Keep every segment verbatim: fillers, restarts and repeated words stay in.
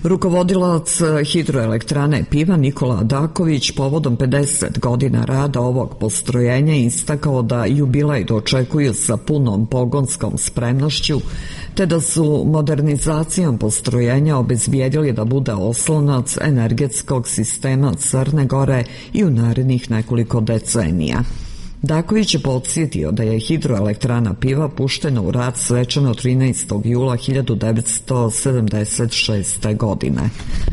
Rukovodilac hidroelektrane Piva Nikola Adaković povodom pedeset godina rada ovog postrojenja istakao da jubilej dočekuju sa punom pogonskom spremnošću, te da su modernizacijom postrojenja obezbijedili da bude oslonac energetskog sistema Crne Gore i u narednih nekoliko decenija. Daković je podsjetio da je hidroelektrana Piva puštena u rad svečano trinaestog jula hiljadu devetsto sedamdeset šeste. godine.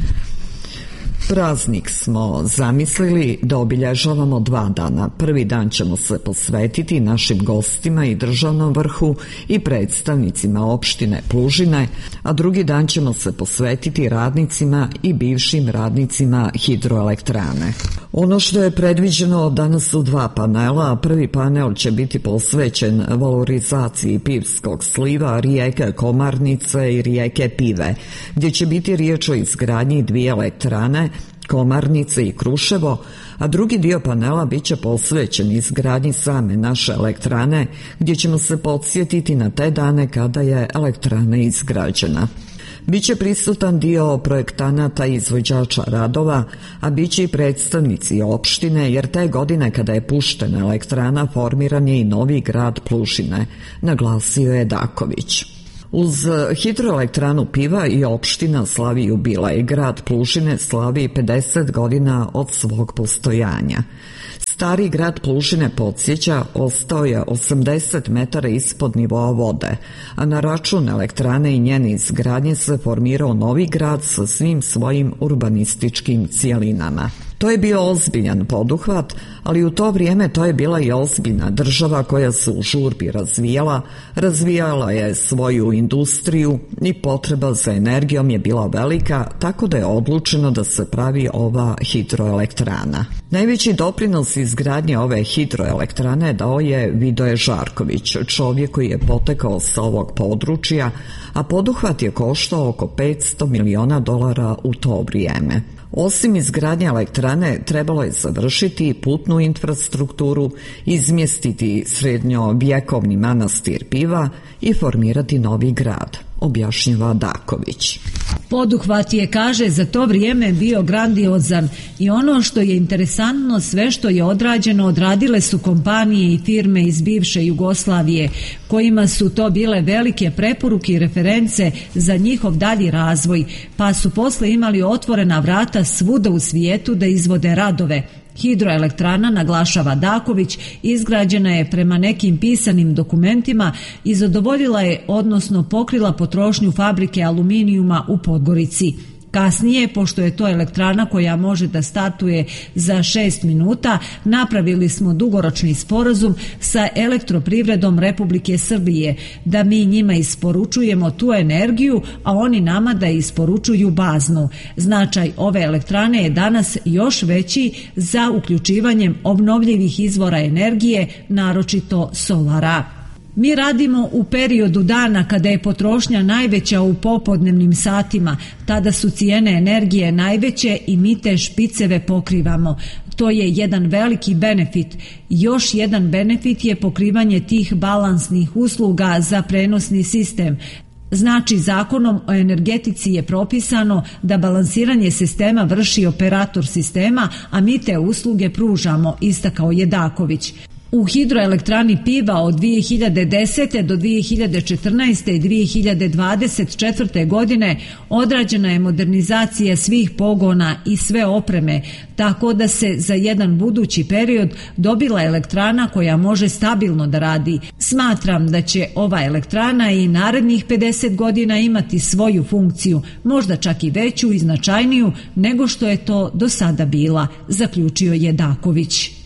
Praznik smo zamislili da obilježavamo dva dana. Prvi dan ćemo se posvetiti našim gostima i državnom vrhu i predstavnicima opštine Plužine, a drugi dan ćemo se posvetiti radnicima i bivšim radnicima hidroelektrane. Ono što je predviđeno danas su dva panela, a prvi panel će biti posvećen valorizaciji pivskog sliva, rijeke Komarnice i rijeke Pive, gdje će biti riječ o izgradnji dvije elektrane, Komarnice i Kruševo, a drugi dio panela biće posvećen izgradnji same naše elektrane, gdje ćemo se podsjetiti na te dane kada je elektrana izgrađena. Biće prisutan dio projektanata i izvođača radova, a biće i predstavnici opštine, jer te godine kada je puštena elektrana formiran je i novi grad Plužine, naglasio je Daković. Uz hidroelektranu Piva i opština slavi jubilej, grad Plužine slavi pedeset godina od svog postojanja. Stari grad Plužine, podsjeća, ostao je osamdeset metara ispod nivoa vode, a na račun elektrane i njene izgradnje se formirao novi grad sa svim svojim urbanističkim cijelinama. To je bio ozbiljan poduhvat, ali u to vrijeme to je bila i ozbiljna država koja se u žurbi razvijala, razvijala je svoju industriju i potreba za energijom je bila velika, tako da je odlučeno da se pravi ova hidroelektrana. Najveći doprinos izgradnje ove hidroelektrane dao je Vidoje Žarković, čovjek koji je potekao sa ovog područja, a poduhvat je koštao oko petsto miliona dolara u to vrijeme. Osim izgradnje elektrane, trebalo je završiti putnu infrastrukturu, izmjestiti srednjovjekovni manastir Piva i formirati novi grad, objašnjava Daković. Poduhvat je, kaže, za to vrijeme bio grandiozan i ono što je interesantno, sve što je odrađeno odradile su kompanije i firme iz bivše Jugoslavije, kojima su to bile velike preporuke i reference za njihov dalji razvoj, pa su posle imali otvorena vrata svuda u svijetu da izvode radove. Hidroelektrana, naglašava Daković, izgrađena je prema nekim pisanim dokumentima i zadovoljila je, odnosno pokrila potrošnju fabrike aluminijuma u Podgorici. Kasnije, pošto je to elektrana koja može da startuje za šest minuta, napravili smo dugoročni sporazum sa Elektroprivredom Republike Srbije, da mi njima isporučujemo tu energiju, a oni nama da isporučuju baznu. Značaj ove elektrane je danas još veći za uključivanjem obnovljivih izvora energije, naročito solara. Mi radimo u periodu dana kada je potrošnja najveća u popodnevnim satima, tada su cijene energije najveće i mi te špiceve pokrivamo. To je jedan veliki benefit. Još jedan benefit je pokrivanje tih balansnih usluga za prenosni sistem. Znači, zakonom o energetici je propisano da balansiranje sistema vrši operator sistema, a mi te usluge pružamo, istakao je Daković. U hidroelektrani Piva od dvije hiljade desete. do dvije hiljade četrnaeste. i dvije hiljade dvadeset četvrte. godine odrađena je modernizacija svih pogona i sve opreme, tako da se za jedan budući period dobila elektrana koja može stabilno da radi. Smatram da će ova elektrana i narednih pedeset godina imati svoju funkciju, možda čak i veću i značajniju nego što je to do sada bila, zaključio je Daković.